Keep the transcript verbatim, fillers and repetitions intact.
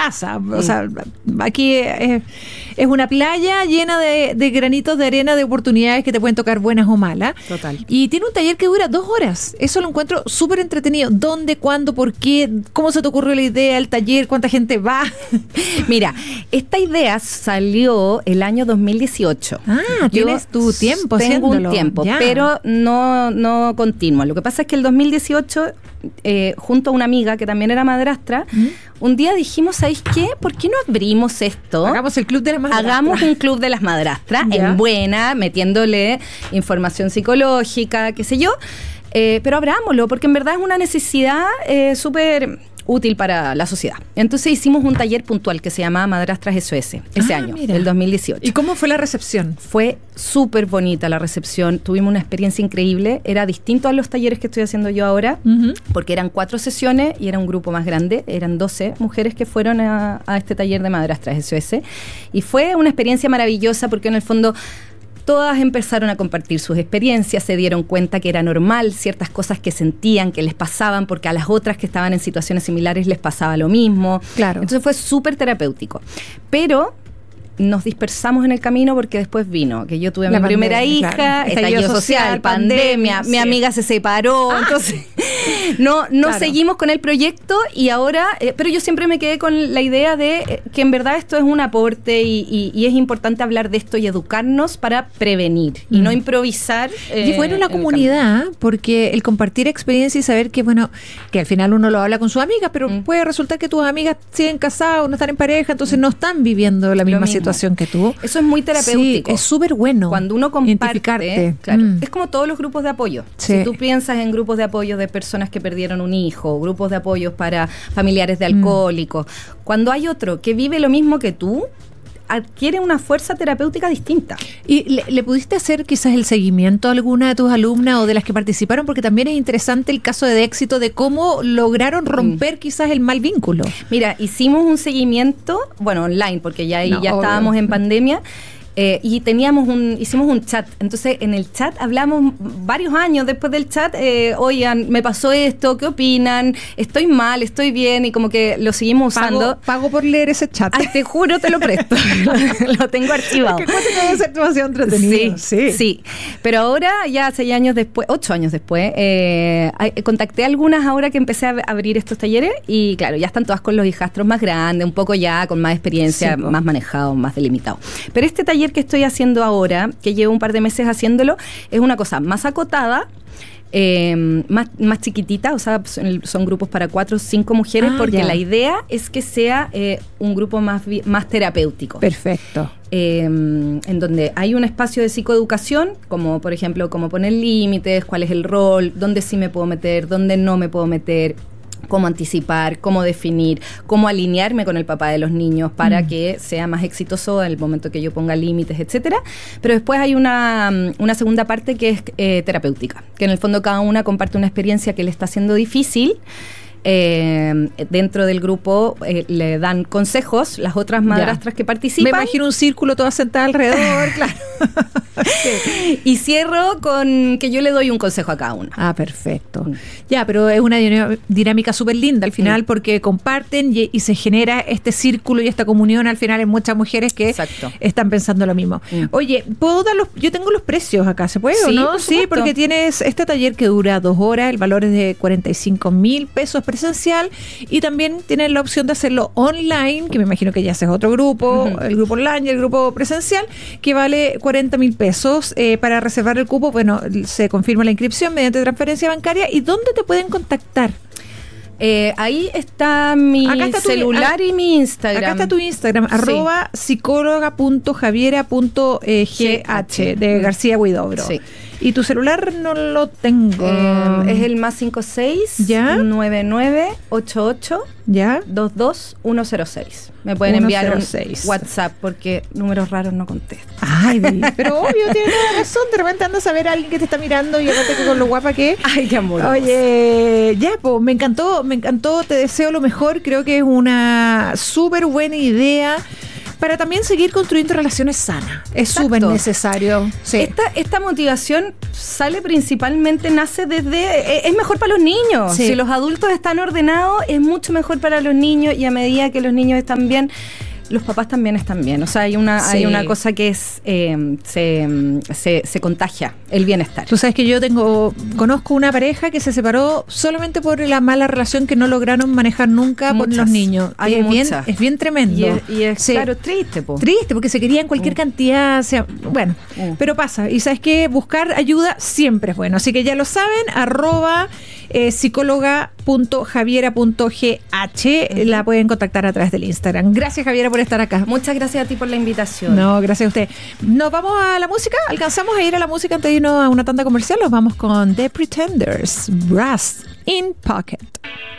pasa. O sea, aquí es, es una playa llena de, de granitos de arena, de oportunidades que te pueden tocar buenas o malas. Total. Y tiene un taller que dura dos horas. Eso lo encuentro súper entretenido. ¿Dónde, cuándo, por qué? ¿Cómo se te ocurrió la idea, el taller? ¿Cuánta gente va? Mira, esta idea salió el año dos mil dieciocho. Ah, Yo tienes tu tiempo Tengo haciéndolo. un tiempo, Ya. pero no, no continuo. Lo que pasa es que el dos mil dieciocho, eh, junto a una amiga que también era madrastra, ¿Mm? un día dijimos, ¿sabéis qué? ¿Por qué no abrimos esto? Hagamos el club de las madrastras. Hagamos un club de las madrastras, Ya. en buena, metiéndole información psicológica, qué sé yo. Eh, pero abrámoslo, porque en verdad es una necesidad eh, súper útil para la sociedad. Entonces hicimos un taller puntual que se llamaba Madrastras S O S ese Ah, año, mira. el dos mil dieciocho. ¿Y cómo fue la recepción? Fue súper bonita la recepción, tuvimos una experiencia increíble, era distinto a los talleres que estoy haciendo yo ahora, Uh-huh. porque eran cuatro sesiones y era un grupo más grande, eran doce mujeres que fueron a, a este taller de Madrastras S O S, y fue una experiencia maravillosa porque en el fondo todas empezaron a compartir sus experiencias, se dieron cuenta que era normal ciertas cosas que sentían, que les pasaban, porque a las otras que estaban en situaciones similares les pasaba lo mismo. Claro. Entonces fue súper terapéutico. Pero nos dispersamos en el camino porque después vino, que yo tuve La mi pandemia, primera hija, claro. estallido Estallido social, social, pandemia, pandemia, mi sí. amiga se separó, Ah. entonces no, no Claro. seguimos con el proyecto y ahora, eh, pero yo siempre me quedé con la idea de eh, que en verdad esto es un aporte y, y, y es importante hablar de esto y educarnos para prevenir y Mm. no improvisar. Y eh, bueno, la en el comunidad, porque el compartir experiencia y saber que, bueno, que al final uno lo habla con sus amigas, pero Mm. puede resultar que tus amigas siguen casadas, no están en pareja, entonces no están viviendo la misma mismo. situación que tú. Eso es muy terapéutico. Sí, es súper bueno. Cuando uno comparte, identificarte. claro, Mm. es como todos los grupos de apoyo. Sí. Si tú piensas en grupos de apoyo de personas que perdieron un hijo, grupos de apoyo para familiares de alcohólicos, mm. cuando hay otro que vive lo mismo que tú, adquiere una fuerza terapéutica distinta. ¿Y le, le pudiste hacer quizás el seguimiento a alguna de tus alumnas o de las que participaron? Porque también es interesante el caso de éxito de cómo lograron romper mm. quizás el mal vínculo. Mira, hicimos un seguimiento, bueno, online, porque ya, No, ya obvio. estábamos en pandemia. Eh, y teníamos un, hicimos un chat, entonces en el chat hablamos varios años después del chat, eh, oigan, me pasó esto, ¿qué opinan? Estoy mal, estoy bien, y como que lo seguimos usando. Pago, pago por leer ese chat. Ay, te juro, te lo presto. Lo tengo archivado. ¿Qué cosa que debe ser demasiado entretenido? Sí, Sí, sí. Pero ahora, ya seis años después, ocho años después, eh, contacté a algunas ahora que empecé a abrir estos talleres y claro, ya están todas con los hijastros más grandes, un poco ya con más experiencia, Sí, más manejado, más delimitado. Pero este taller que estoy haciendo ahora, que llevo un par de meses haciéndolo, es una cosa más acotada, eh, más, más chiquitita, o sea, son, son grupos para cuatro o cinco mujeres, Ah, porque ya. la idea es que sea eh, un grupo más, vi- más terapéutico. Perfecto. Eh, en donde hay un espacio de psicoeducación, como por ejemplo, cómo poner límites, cuál es el rol, dónde sí me puedo meter, dónde no me puedo meter, cómo anticipar, cómo definir, cómo alinearme con el papá de los niños para Mm. que sea más exitoso en el momento que yo ponga límites, etcétera. Pero después hay una, una segunda parte que es eh, terapéutica, que en el fondo cada una comparte una experiencia que le está haciendo difícil. Eh, dentro del grupo eh, le dan consejos las otras madrastras que Me participan. imagino un círculo todas sentadas alrededor, claro. Y cierro con que yo le doy un consejo a cada una. Ah, perfecto. Mm. Ya, pero es una dinam- dinámica súper linda al final Mm. porque comparten y, y se genera este círculo y esta comunión al final en muchas mujeres que Exacto. están pensando lo mismo. Mm. Oye, ¿puedo dar los, yo tengo los precios acá, ¿se puede o Sí, no? por Sí, supuesto. porque tienes este taller que dura dos horas, el valor es de cuarenta y cinco mil pesos presencial y también tienes la opción de hacerlo online, que me imagino que ya haces otro grupo, Ujú. el grupo online y el grupo presencial, que vale cuarenta mil pesos. Eh, para reservar el cupo, bueno, se confirma la inscripción mediante transferencia bancaria. ¿Y dónde te pueden contactar? Eh, ahí está mi Acá está tu- celular ah, y mi Instagram. Acá está tu Instagram, Sí. arroba psicóloga punto javiera punto g h de García Huidobro. Sí. Y tu celular no lo tengo. Eh, es el más cinco seis ¿Ya? nueve nueve ocho ocho ¿Ya? dos dos uno cero seis. Me pueden enviar un ciento seis. WhatsApp porque números raros no contesto. Ay, Di, pero obvio, tienes toda razón. De repente andas a ver a alguien que te está mirando y aparte que con lo guapa que es. Ay, qué amor. Oye, ya, pues, me encantó, me encantó, te deseo lo mejor, creo que es una súper buena idea. para también seguir construyendo relaciones sanas. Es súper necesario. Sí. Esta, esta motivación sale principalmente, nace desde, es mejor para los niños. Sí. Si los adultos están ordenados, es mucho mejor para los niños, y a medida que los niños están bien, los papás también están bien. O sea, hay una, sí. hay una cosa que es eh, se, se, se contagia el bienestar. Tú sabes que yo tengo conozco una pareja que se separó solamente por la mala relación que no lograron manejar nunca con los niños. Hay es, bien, muchas. es bien tremendo. Y es, y es sí. claro, triste. Po. Triste, porque se querían cualquier mm. cantidad. O sea, bueno, mm. pero pasa. Y sabes que buscar ayuda siempre es bueno. Así que ya lo saben, arroba eh, psicóloga punto javiera punto g h. Mm. La pueden contactar a través del Instagram. Gracias, Javiera, por estar acá. Muchas gracias a ti por la invitación. No, gracias a usted. Nos vamos a la música. ¿Alcanzamos a ir a la música antes de irnos a una tanda comercial? Nos vamos con The Pretenders, Brass in Pocket.